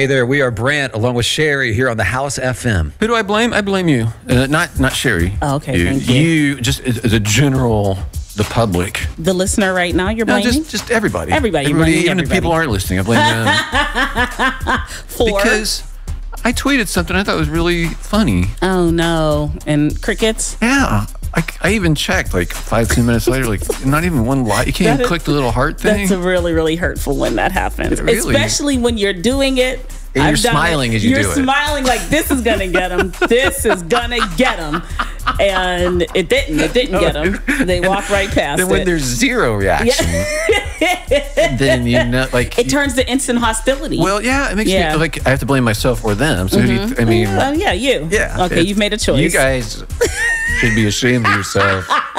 Hey there, we are Brant along with Sherry here on the House FM. Who do I blame? I blame you. Not Sherry. Oh, okay, thank you. You, just as a general, the public. The listener right now, you're No, blaming? just everybody. Everybody. Even if people aren't listening, I blame them. Because I tweeted something I thought was really funny. Oh, no. And crickets? Yeah. I even checked like 10 minutes later, like not even one like. You can't even click the little heart thing. That's really, really hurtful when that happens. Really? Especially when you're doing it. And you're smiling as you do it. You're smiling like this is going to get them. This is going to get them. And it didn't. It didn't get them. They walked right past it. Then when there's zero reaction, then you know, like... It turns to instant hostility. Well, yeah, it makes me like I have to blame myself or them. So who do you I mean... yeah, you. Yeah. Okay, you've made a choice. You guys should be ashamed of yourself.